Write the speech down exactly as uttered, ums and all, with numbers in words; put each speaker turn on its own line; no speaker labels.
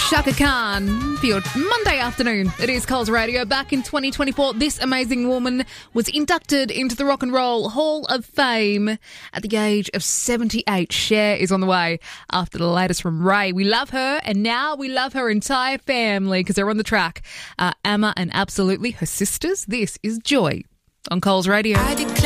Shaka Khan for your Monday afternoon. It is Coles Radio. Back in twenty twenty-four, this amazing woman was inducted into the Rock and Roll Hall of Fame at the age of seventy-eight. Cher is on the way after the latest from Ray. We love her, and now we love her entire family because they're on the track. Uh, Amma and Absolutely, her sisters. This is Joy on Coles Radio.
I declare